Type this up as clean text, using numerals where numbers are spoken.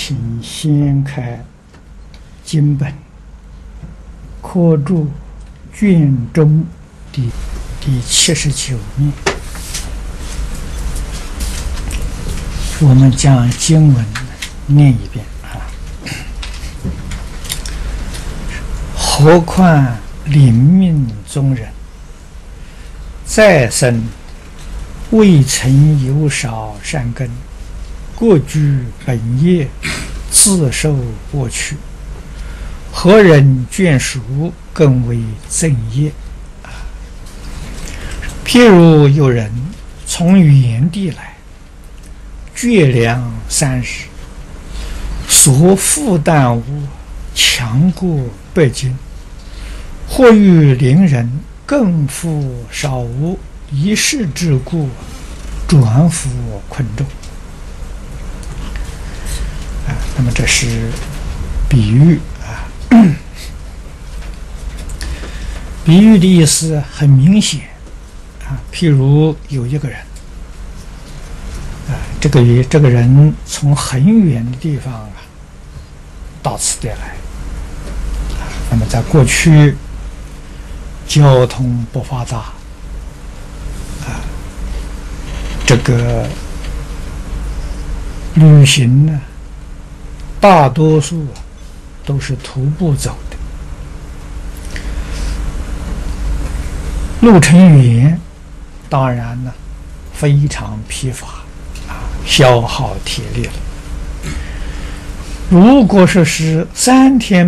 请掀开经本，科注卷中的第79面。我们将经文念一遍啊。何况临命中人，再生未曾有少善根，各居本业，自受过去。何人眷属，更为正业。譬如有人从原地来，倔粮30，所负担物强过100斤，或与邻人更负少物，一事之故，转负困重。那么这是比喻啊，比喻的意思很明显啊。譬如有一个人这个人从很远的地方到此地来那么在过去交通不发达这个旅行呢，大多数都是徒步走的，路程远，当然呢非常疲乏消耗体力了。如果说是3天